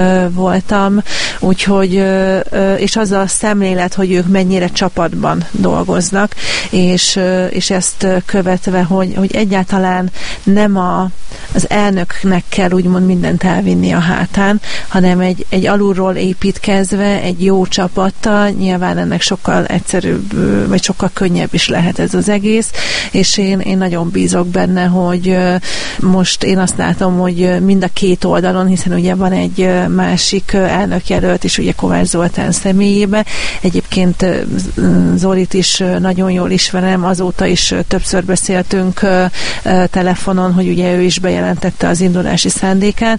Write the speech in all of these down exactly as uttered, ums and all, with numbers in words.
voltam, úgyhogy, és az a szemlélet, hogy ők mennyire csapatban dolgoznak, és, és ezt követve, hogy, hogy egyáltalán nem a, az elnöknek kell úgymond mindent elvinni a hátán, hanem egy, egy alulról építkezve, egy jó csapattal, nyilván ennek sokkal egyszerűbb, vagy sokkal könnyebb is lehet ez az egész, és én, én nagyon bízok benne, hogy most én azt látom, hogy mind a két oldalon, hiszen ugye van egy másik elnökjelölt is, ugye Kovács Zoltán személyébe. Egyébként Zolit is nagyon jól ismerem, azóta is többször beszéltünk telefonon, hogy ugye ő is bejelentette az indulási szándékát.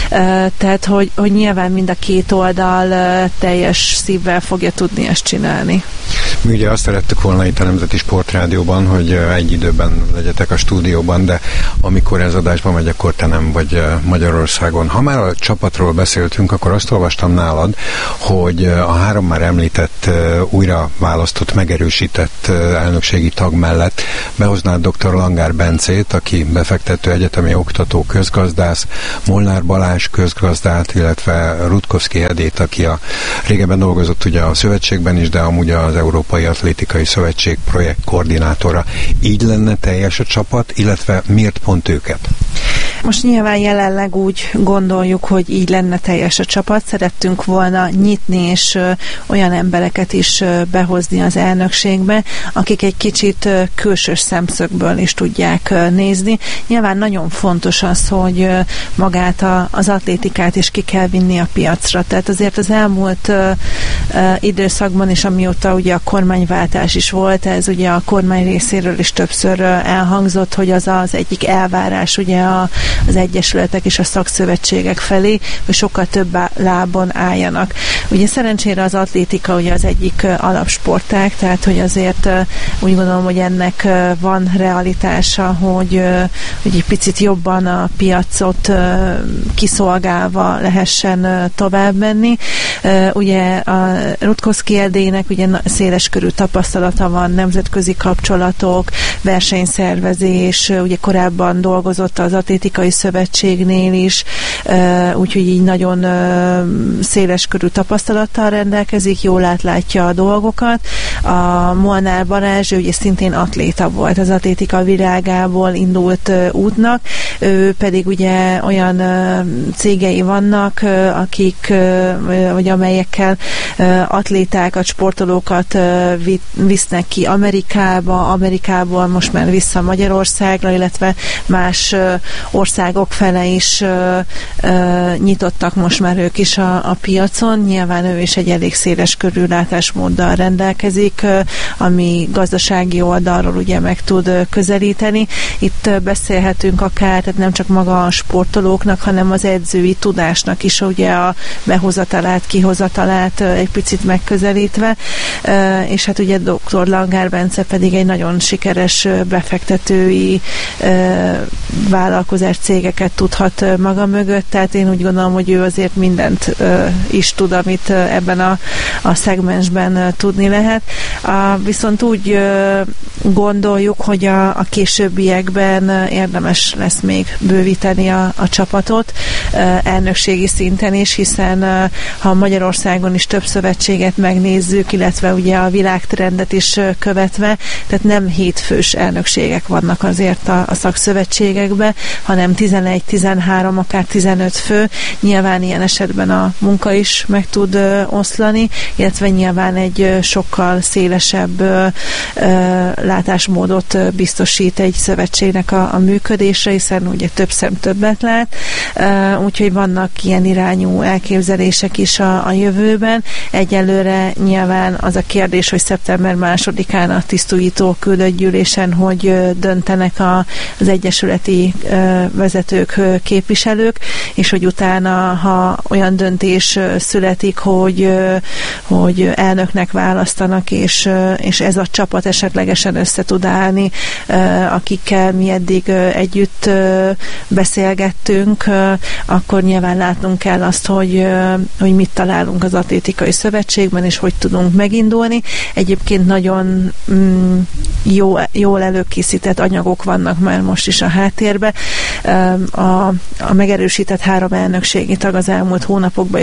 Tehát, hogy, hogy nyilván mind a két oldal teljes szívvel fogja tudni ezt csinálni. Mi ugye azt szerettük volna itt a Nemzeti Sportrádióban, hogy egy időben legyetek a stúdióban, de amikor ez adásba megy, akkor te nem vagy Magyarországon. Ha már a csapatról beszéltünk, akkor azt olvastam nálad, hogy a három már említett, újra választott, megerősített elnökségi tag mellett behoznád dr. Langár Bencét, aki befektető, egyetemi oktató, közgazdász, Molnár Balázs közgazdát, illetve Rutkowski Edét, aki a régebben dolgozott ugye a szövetségben is, de amúgy az Európai Atlétikai Szövetség projekt koordinátora. Így lenne teljes a csapat, illetve miért pont őket? Most nyilván jelenleg úgy gondoljuk, hogy így lenne teljes a csapat. Szerettünk volna nyitni és olyan embereket is behozni az elnökségbe, akik egy kicsit külsős szemszögből is tudják nézni. Nyilván nagyon fontos az, hogy magát a, az atlétikát is ki kell vinni a piacra. Tehát azért az elmúlt időszakban is, amióta ugye a kormányváltás is volt, ez ugye a kormány részéről is többször elhangzott, hogy az az egyik elvárás ugye a az egyesületek és a szakszövetségek felé, hogy sokkal több lábon álljanak. Ugye szerencsére az atlétika ugye az egyik alapsportág, tehát hogy azért úgy gondolom, hogy ennek van realitása, hogy, hogy egy picit jobban a piacot kiszolgálva lehessen tovább menni. Ugye a Rutkowski Edének ugye széleskörű tapasztalata van, nemzetközi kapcsolatok, versenyszervezés, ugye korábban dolgozott az Atlétikai Szövetségnél is, úgyhogy így nagyon széleskörű tapasztalattal rendelkezik, jól átlátja a dolgokat. A Molnár Balázs, ő ugye szintén atléta volt, az atlétika világából indult útnak, ő pedig ugye olyan cégei vannak, akik, vagy amelyekkel atlétákat, sportolókat visznek ki Amerikába, Amerikából most már vissza Magyarországra, illetve más országok fele is ö, ö, nyitottak most már ők is a, a piacon. Nyilván ő is egy elég széles körű látásmóddal rendelkezik, ö, ami gazdasági oldalról ugye meg tud ö, közelíteni. Itt ö, beszélhetünk akár, tehát nem csak maga a sportolóknak, hanem az edzői tudásnak is ugye a behozatalát, kihozatalát ö, egy picit megközelítve, ö, és hát ugye doktor Langár Bence pedig egy nagyon sikeres ö, befektetői ö, vállalkozás cégeket tudhat maga mögött, tehát én úgy gondolom, hogy ő azért mindent uh, is tud, amit uh, ebben a, a szegmensben uh, tudni lehet. Uh, viszont úgy uh, gondoljuk, hogy a, a későbbiekben uh, érdemes lesz még bővíteni a, a csapatot uh, elnökségi szinten is, hiszen uh, ha Magyarországon is több szövetséget megnézzük, illetve ugye a világtrendet is uh, követve, tehát nem hétfős elnökségek vannak azért a, a szakszövetségekben, hanem tizenegy, tizenhárom, akár tizenöt fő. Nyilván ilyen esetben a munka is meg tud ö, oszlani, illetve nyilván egy ö, sokkal szélesebb ö, ö, látásmódot ö, biztosít egy szövetségnek a, a működésre, hiszen ugye több szem többet lát, ö, úgyhogy vannak ilyen irányú elképzelések is a, a jövőben. Egyelőre nyilván az a kérdés, hogy szeptember másodikán a tisztújító küldött gyűlésen, hogy ö, döntenek a, az egyesületi ö, vezetők, képviselők, és hogy utána, ha olyan döntés születik, hogy, hogy elnöknek választanak, és, és ez a csapat esetlegesen össze tud állni, akikkel mi eddig együtt beszélgettünk, akkor nyilván látnunk kell azt, hogy, hogy mit találunk az atlétikai szövetségben, és hogy tudunk megindulni. Egyébként nagyon mm, jó, jól előkészített anyagok vannak már most is a háttérben. A, a megerősített három elnökségi tag az elmúlt hónapokban